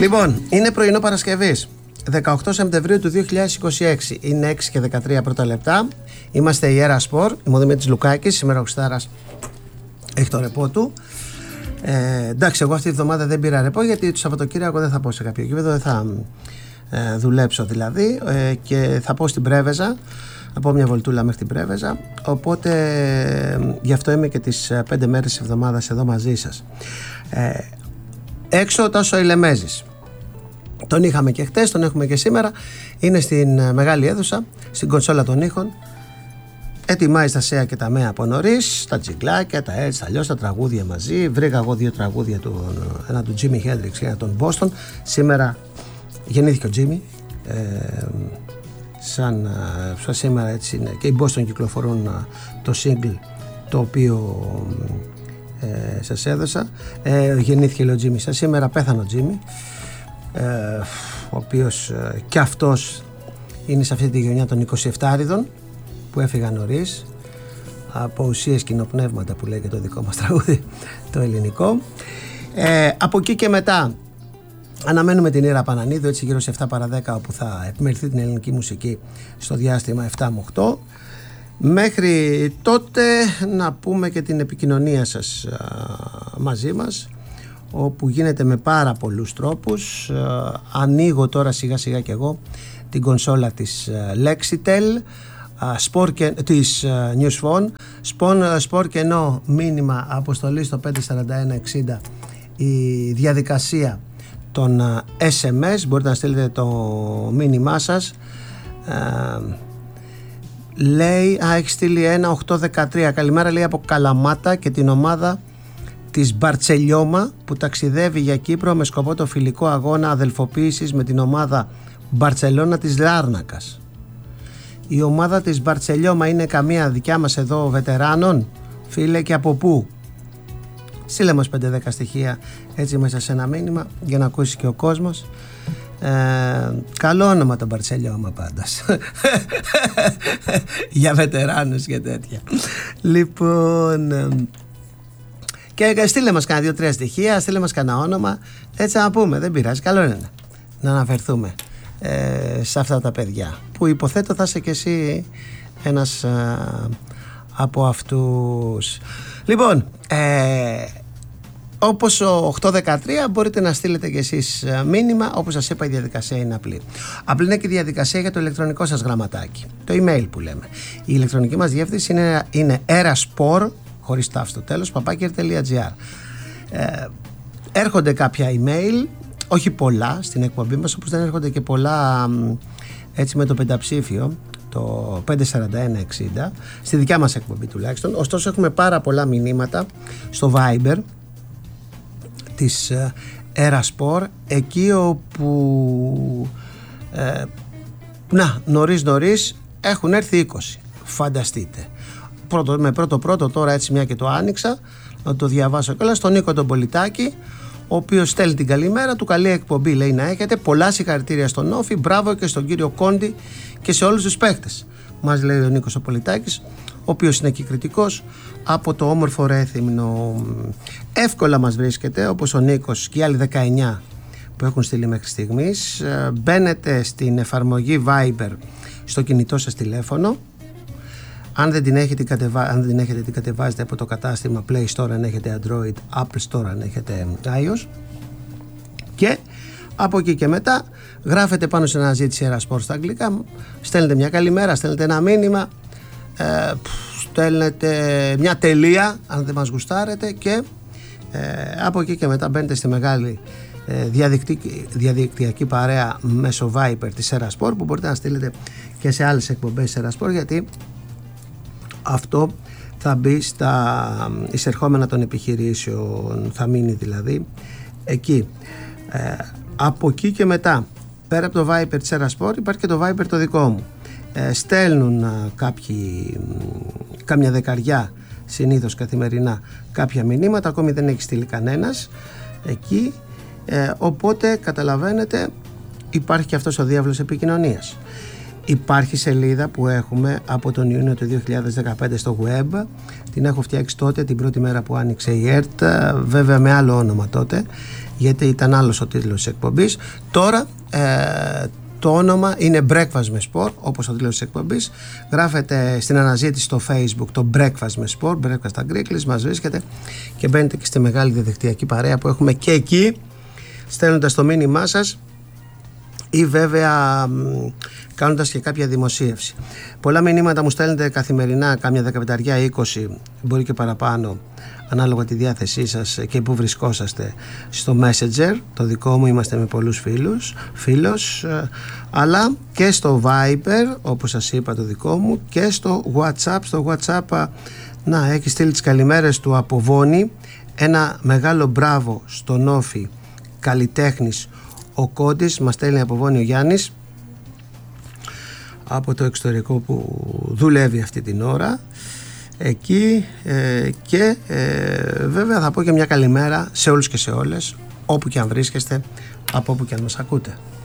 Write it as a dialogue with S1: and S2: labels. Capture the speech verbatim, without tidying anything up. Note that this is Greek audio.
S1: Λοιπόν, είναι πρωινό Παρασκευής, δεκαοκτώ Σεπτεμβρίου του δύο χιλιάδες είκοσι έξι. Είναι έξι και δεκατρία πρώτα λεπτά. Είμαστε η Έρα Σπορ, η Δημήτρης Λουκάκης. Σήμερα ο Χριστάρας έχει το ρεπό του. Ε, εντάξει, εγώ αυτή τη βδομάδα δεν πήρα ρεπό γιατί το Σαββατοκύριακο δεν θα πω σε κάποιο γήπεδο, δεν θα ε, δουλέψω δηλαδή, ε, και θα πω στην Πρέβεζα. Να πω μια βολτούλα μέχρι την Πρέβεζα. Οπότε ε, γι' αυτό είμαι και τις πέντε μέρες της εβδομάδας εδώ μαζί σας. Ε, έξω τόσο Ηλεμέζης. Τον είχαμε και χτες, τον έχουμε και σήμερα. Είναι στην μεγάλη αίθουσα, στην κονσόλα των ήχων. Ετοιμάζει τα σέα και τα μέα από νωρίς, τα τζιγκλάκια, τα έτσι, τα αλλιώς, τα τραγούδια μαζί. Βρήκα εγώ δύο τραγούδια, του, ένα του Jimi Hendrix και ένα των Boston. Σήμερα γεννήθηκε ο Jimmy. Ε, σαν, σαν σήμερα έτσι είναι. Και οι Boston κυκλοφορούν το single το οποίο ε, σας έδωσα. Ε, γεννήθηκε ο Jimmy. Σαν σήμερα πέθανε ο Jimmy. Ε, ο οποίος ε, και αυτός είναι σε αυτή τη γενιά των εικοσιεφτάριδων που έφυγαν νωρίς από ουσίες κοινοπνεύματα που λέει και το δικό μας τραγούδι το ελληνικό. Ε, από εκεί και μετά αναμένουμε την Ήρα Πανανίδου, έτσι γύρω σε επτά παρά δέκα, όπου θα επιμεληθεί την ελληνική μουσική στο διάστημα επτά με οκτώ. Μέχρι τότε να πούμε και την επικοινωνία σας α, μαζί μας, όπου γίνεται με πάρα πολλούς τρόπους. Ε, ανοίγω τώρα σιγά σιγά και εγώ την κονσόλα της ε, Lexitel, ε, σπορ και, της ε, Newsphone, σπορ, σπορ και ενώ μήνυμα αποστολή στο πέντε τέσσερα ένα εξήντα, η διαδικασία των ε, ες εμ ες, μπορείτε να στείλετε το μήνυμά σας. Ε, λέει, α, έχει στείλει ένα οκτώ δεκατρία, καλημέρα, λέει, από Καλαμάτα και την ομάδα της Μπαρτσελιώμα που ταξιδεύει για Κύπρο με σκοπό το φιλικό αγώνα αδελφοποίησης με την ομάδα Μπαρτσελώνα της Λάρνακας. Η ομάδα της Μπαρτσελιώμα είναι καμία δικιά μας εδώ βετεράνων, φίλε, και από πού? Στείλε μας πέντε δέκα στοιχεία έτσι μέσα σε ένα μήνυμα για να ακούσει και ο κόσμος. Ε, καλό όνομα το Μπαρτσελιώμα πάντως για βετεράνους και τέτοια. Λοιπόν, και στείλε μας κανένα δύο-τρία στοιχεία, στείλε μας κανένα όνομα, έτσι να πούμε, δεν πειράζει, καλό είναι να αναφερθούμε ε, σε αυτά τα παιδιά, που υποθέτω θα είσαι και εσύ ένας α, από αυτούς. Λοιπόν, ε, όπως ο οκτώ δεκατρία μπορείτε να στείλετε και εσείς μήνυμα. Όπως σας είπα, η διαδικασία είναι απλή. Απλή είναι και η διαδικασία για το ηλεκτρονικό σας γραμματάκι, το email που λέμε. Η ηλεκτρονική μας διεύθυνση είναι, είναι eraspor, χωρίς τάφ στο τέλος, παπάκερ.gr. Ε, έρχονται κάποια email, όχι πολλά στην εκπομπή μας, όπως δεν έρχονται και πολλά έτσι με το πενταψήφιο, το πέντε τέσσερα ένα εξήντα, στη δικιά μας εκπομπή τουλάχιστον. Ωστόσο έχουμε πάρα πολλά μηνύματα στο Viber της Eraspor, εκεί όπου ε, να, νωρίς νωρίς έχουν έρθει είκοσι, φανταστείτε. Πρώτο, με πρώτο πρώτο τώρα, έτσι μια και το άνοιξα, να το διαβάσω κιόλας, στον Νίκο τον Πολιτάκη, ο οποίος στέλνει την καλημέρα του, καλή εκπομπή λέει να έχετε, πολλά συγχαρητήρια στον Όφη, μπράβο και στον κύριο Κόντι και σε όλους τους παίχτες, μας λέει ο Νίκος ο Πολιτάκης, ο οποίος είναι και κριτικός από το όμορφο Ρέθυμνο. Εύκολα μας βρίσκεται, όπως ο Νίκος και οι άλλοι δεκαεννιά που έχουν στείλει μέχρι στιγμής. Μπαίνετε στην εφαρμογή Viber στο κινητό σας τηλέφωνο. Αν δεν την έχετε, κατεβα... αν δεν την, έχετε την κατεβάζετε από το κατάστημα Play Store αν έχετε Android, Apple Store αν έχετε iOS, και από εκεί και μετά γράφετε πάνω σε αναζήτηση Eraspor στα αγγλικά, στέλνετε μια καλημέρα, στέλνετε ένα μήνυμα, ε, στέλνετε μια τελεία αν δεν μας γουστάρετε, και ε, από εκεί και μετά μπαίνετε στη μεγάλη ε, διαδικτυακή, διαδικτυακή παρέα μέσω Viber της Eraspor, που μπορείτε να στείλετε και σε άλλες εκπομπές Eraspor, γιατί αυτό θα μπει στα εισερχόμενα των επιχειρήσεων, θα μείνει δηλαδή εκεί. Ε, από εκεί και μετά, πέρα από το Viber της Eraspor, υπάρχει και το Viber το δικό μου. Ε, στέλνουν α, κάποιοι, κάμια δεκαριά συνήθως καθημερινά κάποια μηνύματα, ακόμη δεν έχει στείλει κανένας εκεί, ε, οπότε καταλαβαίνετε υπάρχει και αυτός ο διάβλος επικοινωνίας. Υπάρχει σελίδα που έχουμε από τον Ιούνιο του δύο χιλιάδες δεκαπέντε στο web. Την έχω φτιάξει τότε, την πρώτη μέρα που άνοιξε η ΕΡΤ, βέβαια με άλλο όνομα τότε, γιατί ήταν άλλος ο τίτλος της εκπομπής. Τώρα ε, το όνομα είναι Breakfast με Sport, όπως ο τίτλος της εκπομπής. Γράφετε στην αναζήτηση στο Facebook το Breakfast με Sport, Breakfast Agricolis, μας βρίσκεται και μπαίνετε και στη μεγάλη διαδικτυακή παρέα που έχουμε και εκεί, στέλνοντας το μήνυμά σας ή βέβαια κάνοντας και κάποια δημοσίευση. Πολλά μηνύματα μου στέλνετε καθημερινά, κάμια δεκαπενταριά, είκοσι, μπορεί και παραπάνω, ανάλογα τη διάθεσή σας και που βρισκόσαστε, στο Messenger, το δικό μου, είμαστε με πολλούς φίλους, φίλος, αλλά και στο Viber, όπως σας είπα, το δικό μου, και στο WhatsApp. Στο WhatsApp, να, έχει στείλει τις καλημέρες του από Βόνη. Ένα μεγάλο μπράβο στον Όφη, καλλιτέχνης ο Κόντης, μας στέλνει από Βόνη ο Γιάννης, από το εξωτερικό που δουλεύει αυτή την ώρα εκεί, ε, και ε, βέβαια θα πω και μια καλημέρα σε όλους και σε όλες, όπου και αν βρίσκεστε, από όπου και αν μας ακούτε.